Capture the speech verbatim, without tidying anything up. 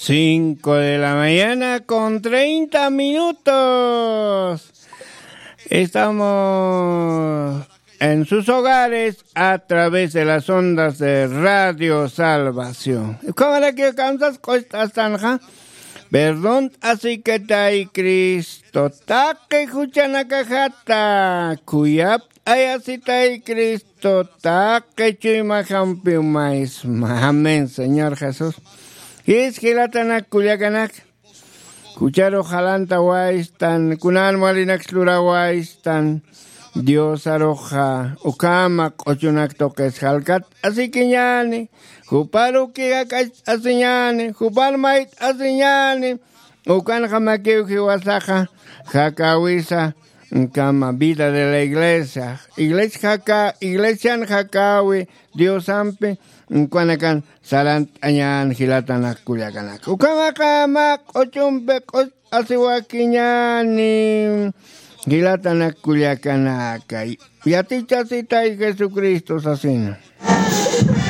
Cinco de la mañana con treinta minutos. Estamos en sus hogares a través de las ondas de Radio Salvación. ¿Cómo era que cansas costas tanja? Perdón, así que tai Cristo, taque juchana cajata, cuyap ayasi tai Cristo, taque chima jampiu mais. Amén, Señor Jesús. Y es que la tanak culiacanak, cucharo jalanta waistan, kunan malinak slura waistan, Dios aroja, ukama kochunak toques halkat, así que ñane, juparo que acá asiñane, jupar mait asiñane, ukan jamakeu jiwasaja, jakawisa, kama vida de la iglesia, iglesia jaka, iglesia jakawi, Dios ampe, Kuanakan salant añan gilatanak kuliakanak. Ukama kama kochumpe koch asiwakiñani gilatanak kuliakanak. Yaticha sita y Jesucristo asesino.